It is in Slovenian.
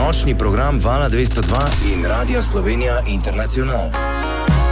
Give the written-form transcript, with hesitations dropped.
nočni program Vala 202 in Radia Slovenija Internacional.